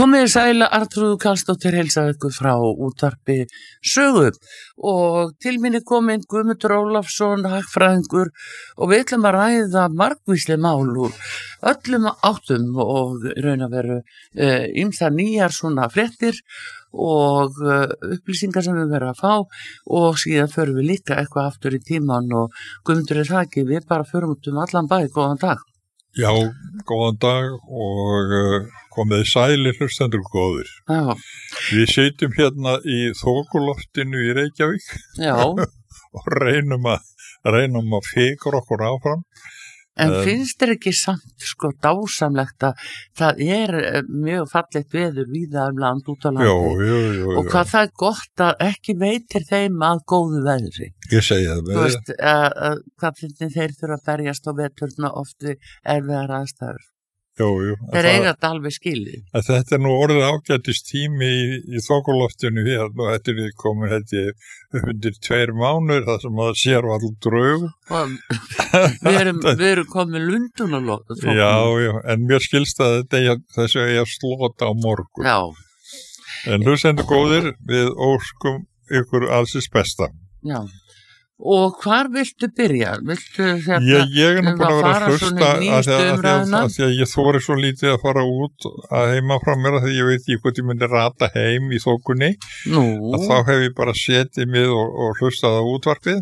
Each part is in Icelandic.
Komið sæla, Arnþrúður Karlsdóttir heilsar ykkur frá útvarpi Sögu og til mín komin Guðmundur Ólafsson, hagfræðingur og við ætlum að ræða margvísleg mál úr öllum áttum og raun að veru ýmsar nýjar svona fréttir og upplýsingar sem við verðum að fá og síðan förum við líka eitthvað aftur í tíman og Guðmundur það ekki, við bara förum út allan bæ, góðan dag. Já, góðan dag og komið sælir hlustendur góðir. Já. Við sitjum hérna í þokuloftinu í Reykjavík. Já. Og reynum að fikra okkur áfram. En finnst þér ekki samt dásamlegt að það mjög fallegt veður víða land út á landi? Jú. Og hvað það gott að ekki veitir þeim að góðu veðri. Ég segi það með Þú veist, hvað finnir þeir þurfa að berjast á veturna oft við erfiðar aðstæður? Jú. Þeir eiga þetta alveg skilið. Þetta nú orðið ágætist tími í þokuloftinu hér og þetta við komin undir 2 mánuðir þar sem maður sér var út draug. Við erum komin lundun og loft. Já, en mér skilst að þessu eigi að slota á morgun. Já. En hlustendur góðir, við óskum ykkur allsins besta. Já. Og hvar viltu byrja? Viltu ég nú búin að vera að hlusta að því að ég þori svo lítið að fara út að heima frá mér því ég veit ekki hvort ég myndi rata heim í þokunni. Nú. Að þá hef ég bara setið mig og hlustað á útvarpið.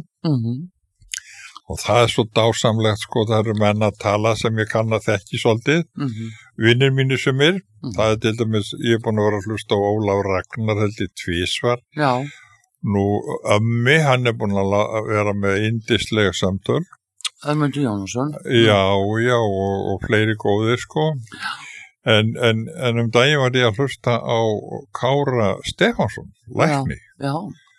Og það svo dásamlegt það eru menn að tala sem ég kann að þekki svolítið. Vinnir mínir sem það til dæmis, ég búin að vera að hlusta á Ólaf Ragnar heldur tvísvar. Já. Nú, Ömmi, hann búin að vera með yndislega samtöl. Ömmundur Jónasson. Já, og fleiri góðir, En daginn var ég að hlusta á Kára Stefánsson, lækni. Já.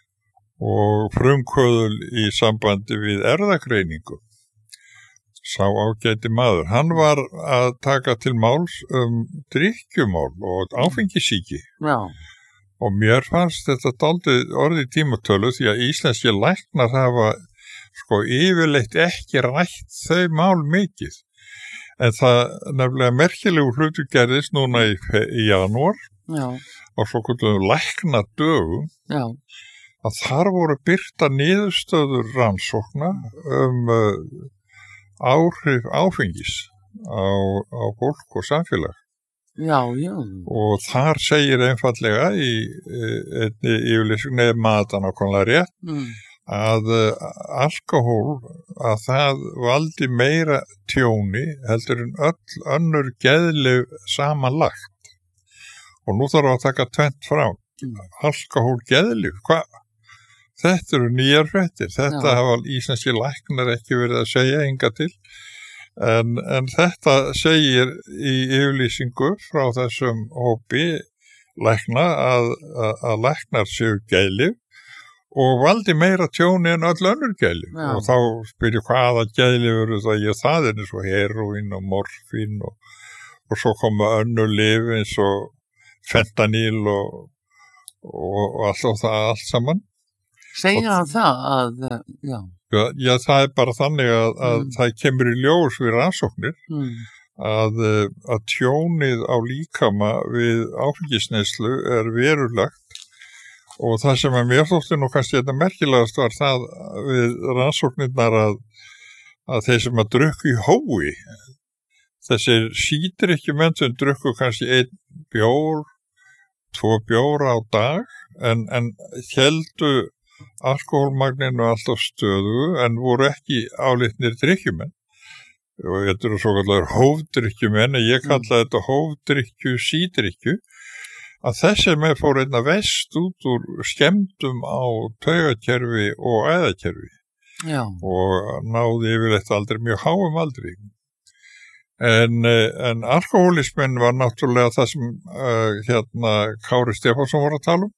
Og frumkvöðul í sambandi við erfðagreiningu. Sá ágæti maður. Hann var að taka til máls drykkjumál og áfengissýki. Já. Og mér fannst þetta dálítið orðið tímatölu því að íslenski læknar hafa yfirleitt ekki rætt þau mál mikið. En það nefnilega merkilegu hlutur gerðist núna í janúar á svokallaðum læknadögum. Já. Að þar voru birta niðurstöður rannsókna áhrif áfengis á fólk og samfélag. Já. Og þar segir einfallega í yfirlýsingu matan ákvæmlega rétt að alkohól að það valdi meira tjóni heldur en öll önnur geðlyf samanlagt. Og nú þarf að taka tvennt frá. Alkohól geðlyf, hvað? Þetta eru nýjar fréttir. Þetta hafa íslenski læknar ekki verið að segja hingað til. En þetta segir í yfirlýsingu frá þessum hópi lækna að læknar séu geðlyf og valdi meira tjóni en öll önnur geðlyf. Og þá spyrir hvaða geðlyf eru það eins og heroín og morfín og svo koma önnur lyf eins og fentanyl og allt saman. Segja hann það að, Já, það bara þannig að það kemur í ljós við rannsóknir að tjónið á líkama við áfengisneyslu verulegt og það sem mér þótti nú kannski þetta merkilegast var það við rannsóknirnar að þeir sem að drukku í hói, þessir sídrykkjumenn sem drukku kannski 1 bjór, 2 bjóra á dag en héldu alkohólmagninu alltaf stöðu en voru ekki álitnir drykkjumenn og þetta eru svo kallar hófdrykkjumenn en ég kalla þetta hófdrykkju sídrykkju að þessi með fór einna vest út úr skemmdum á taugakerfi og æðakerfi og náði yfirleitt aldrei mjög háum aldri en alkohólismin var náttúrulega það sem Kári Stefánsson var að tala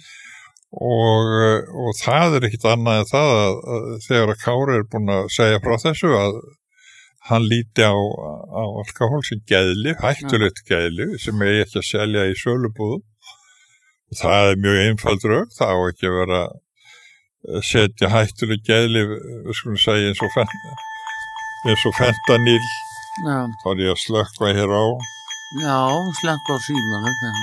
og það ekkit annað en það að þegar að Kári búin að segja frá þessu að hann líti á alkohól sem geðlyf, hættulegt geðlyf sem ekki að selja í sölubúðum og það mjög einfald rök, það á ekki að vera að setja hættuleg geðlyf við skulum segja eins og fentanyl þá ég að slökkva hér á Já, slekk á símanum.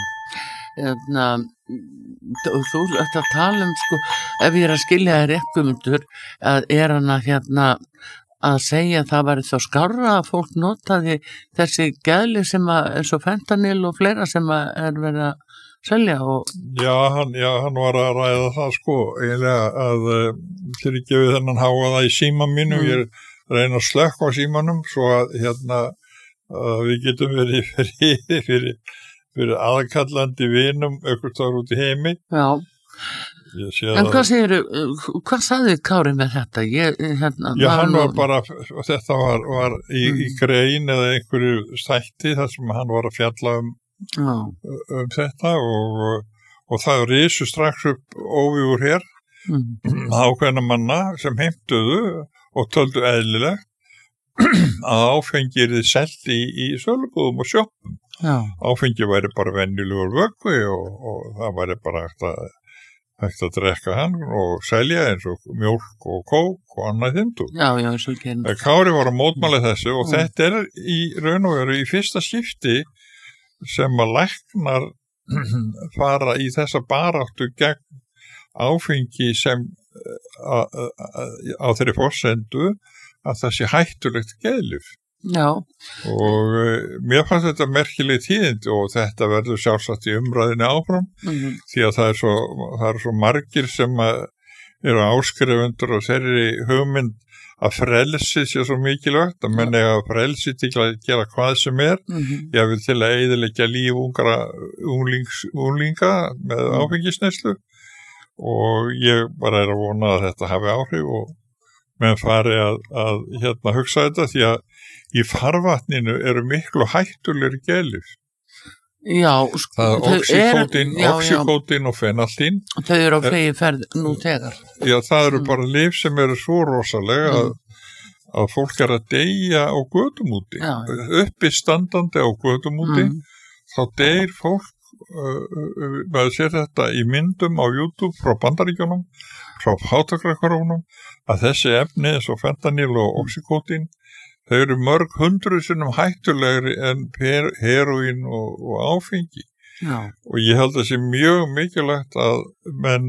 Þú ert að tala sko, ef ég að skilja þér rétt Guðmundur, að hann að segja að það væri þá skárra að fólk notaði þessi geðlyf sem eins og fentanyl og fleira sem verið að selja og... Já, hann var að ræða það sko, eiginlega að fyrirgefið þennan háaða í síman mínum, ég reyna að slökkva á símanum svo að við getum verið fyrir aðkallandi vinum einhvers staðar út í heimi. Já. En hvað sagði Kári með þetta? Já, hann var bara, þetta var í grein eða einhverju þætti þar sem hann var að fjalla um þetta og það risu strax upp óvígur hér ákveðna manna sem heimtuðu og töldu eðlilegt að áfengi yrði selt í sölubúðum og sjoppum. Áfengi væri bara venjulegur vökvi og það væri bara hægt að drekka hann og selja eins og mjólk og kók og annað þindu. Já, svo kenn. Kári var að mótmæla þessu og þetta í raun og veru í fyrsta skipti sem að læknar fara í þessa baráttu gegn áfengi sem á þeirri forsendu að það sé hættulegt geðlyf. Já. Og mér fannst þetta merkileg tíðindi og þetta verður sjálfsagt í umræðinni áfram því að það er svo margir sem eru áskrifundur og þeirri hugmynd að frelsi sé svo mikilvægt að menn eiga frelsi til að gera hvað sem ég vil til að eyðileggja líf unglinga með áfengisneyslu og ég bara er að vona að þetta hafi áhrif og menn fari að hugsa þetta því að í farvatninu eru miklu hættulegri geðlyf. Já, það oxykótín og fenaltín. Þau eru á flegi ferð nú þegar. Já, það eru bara lyf sem eru svo rosalega að fólk er að deyja á götum úti. Uppi standandi á götum úti, þá deyr fólk, maður sér þetta í myndum á YouTube frá Bandaríkjunum, frá fátækrahverfunum, að þessi efni eins og fentanyl og oxykótín þau eru mörg hundruð sinnum hættulegri en heroín og áfengi. Já. Og ég held að það sé mjög mikilvægt að menn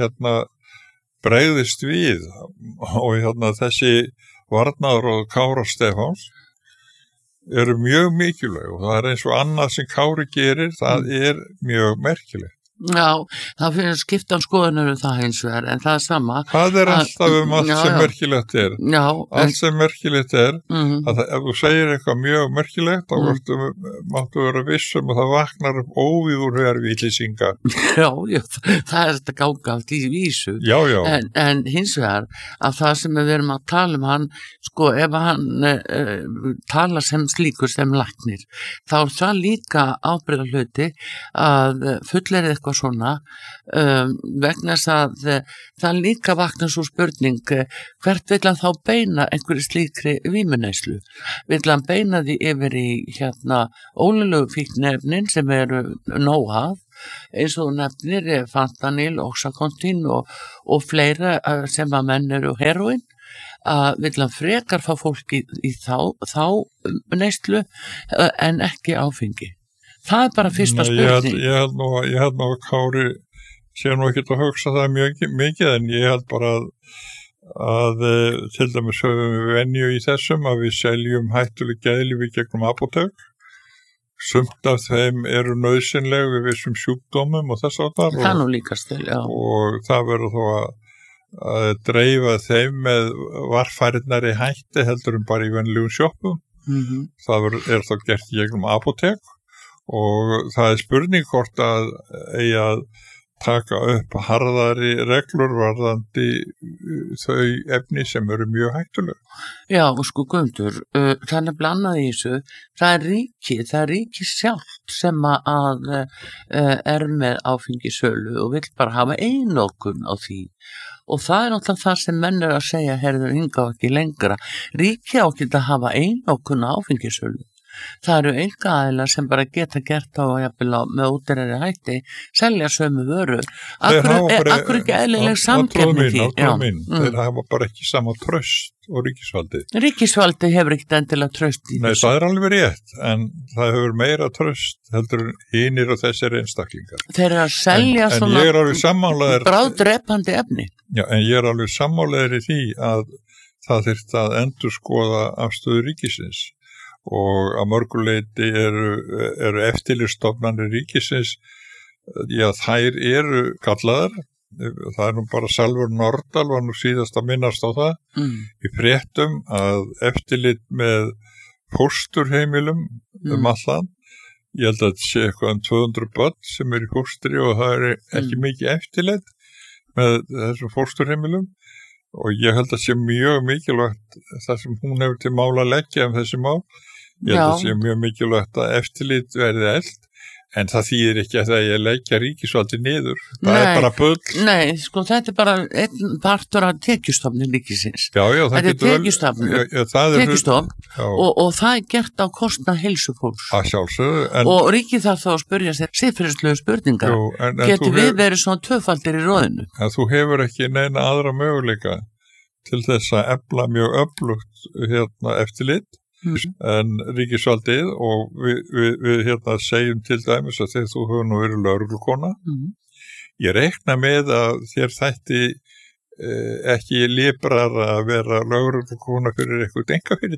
bregðist við og þessi varnaðaráð Kára Stefáns eru mjög mikilvæg og það er eins og annað sem Kári gerir, það er mjög merkilegt. Já, það fyrir að skipta skoðunum það hins vegar, en það er sama. Það er alltaf allt sem merkilegt er. Já. Allt sem merkilegt er, að ef þú segir eitthvað mjög merkilegt, þá máttu vera vissum að það vaknar upp óvíður vitleysinga. Já, það er þetta ganga af því vísu. Já. En hins vegar, að það sem við erum að tala hann, sko, ef hann tala sem slíkur sem læknir, þá er það líka ábyrgðarhluti að fullerið eitthvað svona vegna þess að það líka vaknar svo spurning hvert vill hann þá beina einhverju slíkri vímuneyslu, vill hann beina því yfir í ólöglegu fíkniefnin sem eru nóhað eins og nefnir fentanyl, oxycontin og fleira sem að menn eru heroin, að vill hann frekar fá fólki í þá neyslu en ekki áfengi. Það er bara fyrsta spurning. Ég held nú að Kári sé nú ekki að hugsa það mikið en ég held bara að til dæmis höfum við venju í þessum að við seljum hættuleg geðlyf gegnum apótek. Sumt af þeim eru nauðsynleg við vissum sjúkdómum og þess áttar. Það er nú líka stil, já. Og það verður þó að dreifa þeim með varfærinari hætti heldur bara í venlegum sjoppum. Það er þá gert gegnum apótek. Og það er spurning hvort að eigi að taka upp harðari reglur varðandi þau efni sem eru mjög hættuleg. Já, sko Guðmundur, það er blandað í þessu, það er ríki sjálft sem að með áfengisölu og vill bara hafa einokun á því. Og það er náttúrulega það sem menn að segja, herðu, hingað ekki lengra. Ríki á ekki að hafa einokun á áfengisölu. Það eru einkaaðilar sem bara geta gert á með útgerðari hætti, selja sömu vöru. Akkur ekki eðlileg samkeppni því? Þeir hafa bara ekki sama traust og ríkisvaldi. Ríkisvaldi hefur ekkert endilega traust í þessu. Nei, það er alveg rétt, en það hefur meira traust heldur hinir og þessir einstaklingar. Þeir eru að selja svona bráðdrepandi efni. Já, en ég er alveg sammálaður í því að það þyrfti að endurskoða afstöðu ríkisins og að mörguleiti eru eftirlitsstofnanir ríkisins, já, þær eru kallaðar. Það er nú bara Salvör Nordal var nú síðast að minnast á það í fréttum að eftirlit með fósturheimilum allan. Ég held að þetta sé eitthvað 200 börn sem í fóstri og það ekki mikið eftirlit með þessum fósturheimilum og ég held að sé mjög mikilvægt það sem hún hefur til mála að leggja þessi mál. Ég held að sé mjög mikilvægt að eftirlit verði eld. En það þýðir ekki að það ég leggja ríkisvaldi niður. Það er bara bull. Nei, sko, þetta er bara einn partur af tekjustofni ríkisins. Já, það þetta er tekjustofn og það er gert á kostnað heilsufólks. Að sjálfsögðu. Og ríkið þarf þá að spyrja sér siðferðislegu spurningar. Getur við verið svona tvöfaldir í róðinu? En þú hefur ekki neina aðra möguleika til þess að efla mjög öflugt eftirlit. En ríkisvaldið og við segjum til dæmis að þegar þú hefur nú verið lögreglukona ég reikna með að þér þætti ekki librar að vera lögreglukona fyrir eitthvað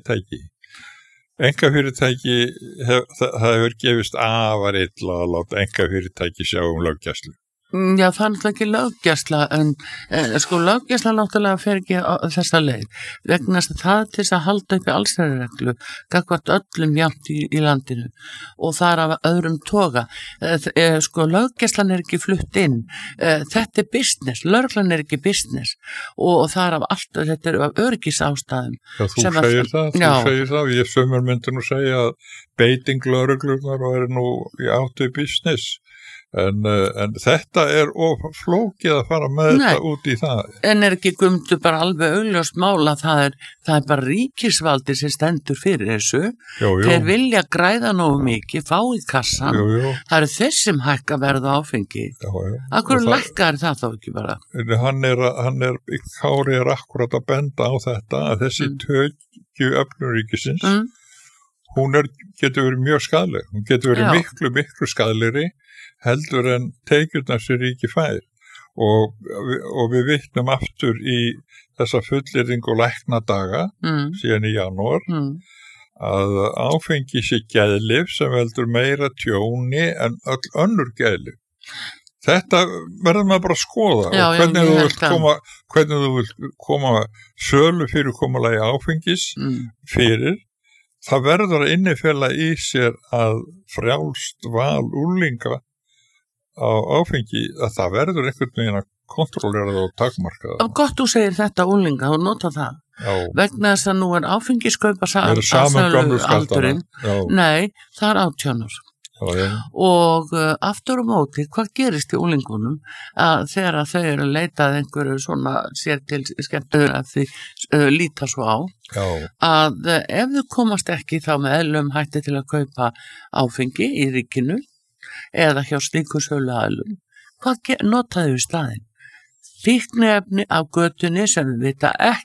einkafyrirtæki það hefur gefist afar illa að láta einkafyrirtæki sjá löggæslu. Já, það er náttúrulega ekki löggæsla en sko löggæsla náttúrulega fer ekki á þessa leið vegna það til þess að halda upp í allsherjarreglu gagnvart öllum jafnt í landinu og það er af öðrum toga sko löggæslan er ekki flutt inn þetta er business, lögreglan er ekki business og það er af allt þetta er af öryggisástæðum. Já, þú segir það ég sömur myndi nú segja að beiting lögreglunar er nú í áttu business En þetta er of flókið að fara með þetta út í það. En er ekki Guðmundur bara alveg augljóst mála það er bara ríkisvaldi sem stendur fyrir þessu. Þeir vilja græða nógu mikið, fá í kassan. Það eru þeir sem hækka verð áfengi. Akkur lækkar það þá ekki bara? Kári er akkurat að benda á þetta að þessi tökju öflun ríkisins hún getur verið mjög skaðleg. Hún getur verið miklu skaðlegri heldur en tekjurnar sem ríki fær og við vitnum aftur í þessa fullyrðing og læknadaga síðan í janúar að áfengi sé geðlyf sem veldur meira tjóni en öll önnur geðlyf. Þetta verður maður bara að skoða og hvernig þú vilt koma sölu fyrirkomulagi áfengis fyrir það verður að innifela í sér að frjálst val unglinga á áfengi að það verður einhvern veginn að kontrollera það og takmarka það. Gott þú segir þetta unglinga, þú nota það. Vegna þess að nú er áfengiskaupa aldurinn. Nei, það er 18 ára. Og aftur á móti, hvað gerist í unglingunum að þegar þau eru að leita að einhverju svona sér til skemmtur að þau líta svo á að ef þau komast ekki þá með eðlum hætti til að kaupa áfengi í ríkinu eða hjá slíku söluaðilum. Hvað notaðu í staðinn? Fíkniefni af götunni sem við vita